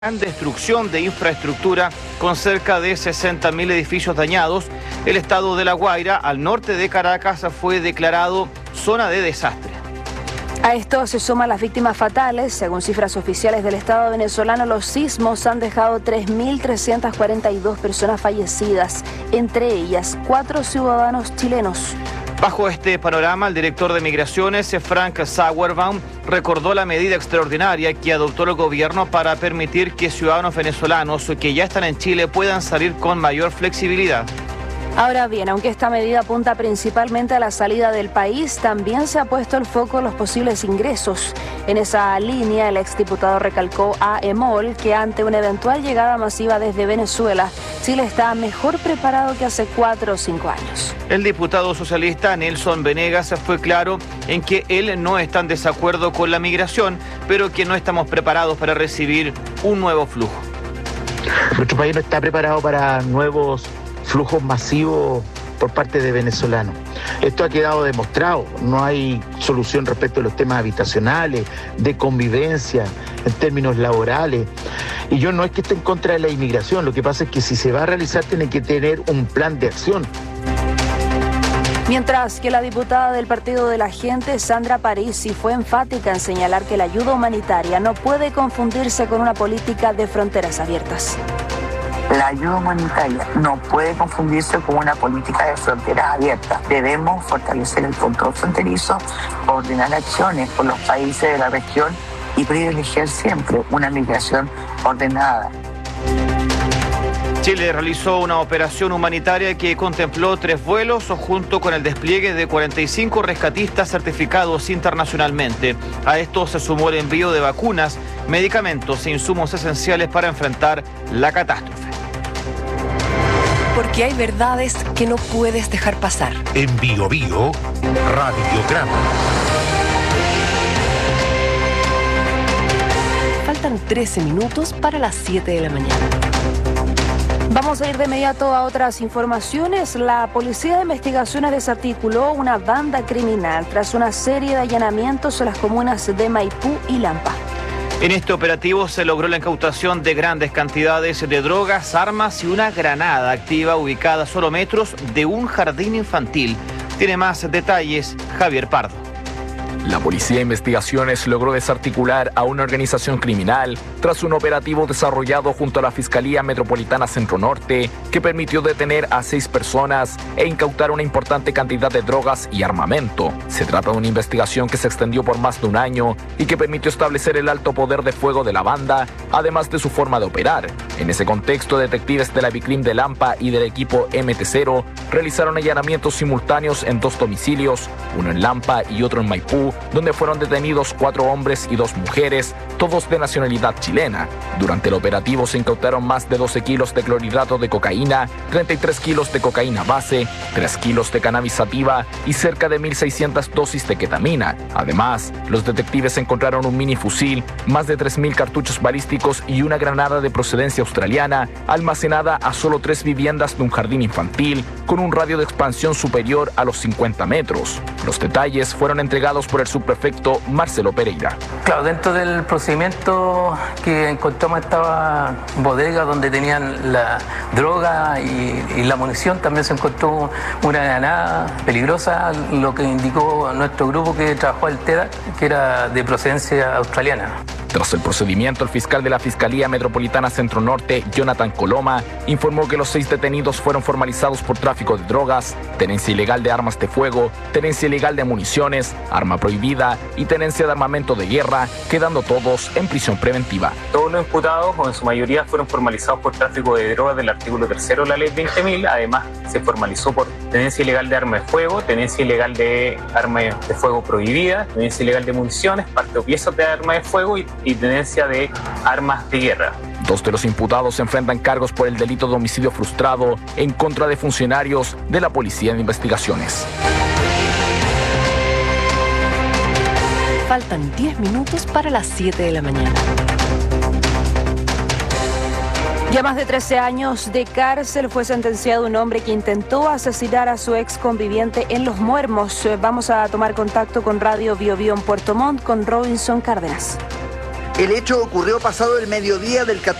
Gran destrucción de infraestructura con cerca de 60.000 edificios dañados. El estado de La Guaira, al norte de Caracas, fue declarado zona de desastre. A esto se suman las víctimas fatales. Según cifras oficiales del Estado venezolano, los sismos han dejado 3.342 personas fallecidas, entre ellas 4 ciudadanos chilenos. Bajo este panorama, el director de Migraciones, Frank Sauerbaum, recordó la medida extraordinaria que adoptó el gobierno para permitir que ciudadanos venezolanos que ya están en Chile puedan salir con mayor flexibilidad. Ahora bien, aunque esta medida apunta principalmente a la salida del país, también se ha puesto el foco en los posibles ingresos. En esa línea, el exdiputado recalcó a EMOL que ante una eventual llegada masiva desde Venezuela, Chile está mejor preparado que hace 4 o 5 años. El diputado socialista Nelson Venegas fue claro en que él no está en desacuerdo con la migración, pero que no estamos preparados para recibir un nuevo flujo. Nuestro país no está preparado para nuevos flujos masivos por parte de venezolanos. Esto ha quedado demostrado. No hay solución respecto a los temas habitacionales, de convivencia, en términos laborales. Y yo no es que esté en contra de la inmigración, lo que pasa es que si se va a realizar tiene que tener un plan de acción. Mientras que la diputada del Partido de la Gente, Sandra Parisi, fue enfática en señalar que la ayuda humanitaria no puede confundirse con una política de fronteras abiertas. La ayuda humanitaria no puede confundirse con una política de fronteras abiertas. Debemos fortalecer el control fronterizo, coordinar acciones con los países de la región y privilegiar siempre una migración ordenada. Chile realizó una operación humanitaria que contempló 3 vuelos junto con el despliegue de 45 rescatistas certificados internacionalmente. A esto se sumó el envío de vacunas, medicamentos e insumos esenciales para enfrentar la catástrofe. Porque hay verdades que no puedes dejar pasar. En Bio Bio, Radiograma. Faltan 13 minutos para las 7 de la mañana. Vamos a ir de inmediato a otras informaciones. La Policía de Investigaciones desarticuló una banda criminal tras una serie de allanamientos en las comunas de Maipú y Lampa. En este operativo se logró la incautación de grandes cantidades de drogas, armas y una granada activa ubicada a solo metros de un jardín infantil. Tiene más detalles Javier Pardo. La Policía de Investigaciones logró desarticular a una organización criminal tras un operativo desarrollado junto a la Fiscalía Metropolitana Centro Norte que permitió detener a 6 personas e incautar una importante cantidad de drogas y armamento. Se trata de una investigación que se extendió por más de un año y que permitió establecer el alto poder de fuego de la banda, además de su forma de operar. En ese contexto, detectives de la Bicrim de Lampa y del equipo MT0 realizaron allanamientos simultáneos en 2 domicilios, uno en Lampa y otro en Maipú, donde fueron detenidos 4 hombres y 2 mujeres, todos de nacionalidad chilena. Durante el operativo se incautaron más de 12 kilos de clorhidrato de cocaína, 33 kilos de cocaína base, 3 kilos de cannabis sativa y cerca de 1.600 dosis de ketamina. Además, los detectives encontraron un mini fusil, más de 3.000 cartuchos balísticos y una granada de procedencia australiana almacenada a solo 3 viviendas de un jardín infantil con un radio de expansión superior a los 50 metros. Los detalles fueron entregados por el subprefecto Marcelo Pereira. Claro, dentro del procedimiento que encontramos estaba bodega donde tenían la droga y la munición. También se encontró una granada peligrosa, lo que indicó nuestro grupo que trabajó el TEDA, que era de procedencia australiana. Tras el procedimiento, el fiscal de la Fiscalía Metropolitana Centro Norte, Jonathan Coloma, informó que los 6 detenidos fueron formalizados por tráfico de drogas, tenencia ilegal de armas de fuego, tenencia ilegal de municiones, arma prohibida y tenencia de armamento de guerra, quedando todos en prisión preventiva. Todos los imputados, o en su mayoría, fueron formalizados por tráfico de drogas del artículo 3 de la ley 20.000. Además, se formalizó por tenencia ilegal de arma de fuego, tenencia ilegal de arma de fuego prohibida, tenencia ilegal de municiones, parte o piezas de arma de fuego y tenencia de armas de guerra. 2 de los imputados se enfrentan cargos por el delito de homicidio frustrado en contra de funcionarios de la Policía de Investigaciones. Faltan 10 minutos para las 7 de la mañana. Ya más de 13 años de cárcel fue sentenciado un hombre que intentó asesinar a su ex conviviente en Los Muermos. Vamos a tomar contacto con Radio Bio Bio en Puerto Montt con Robinson Cárdenas. El hecho ocurrió pasado el mediodía del 14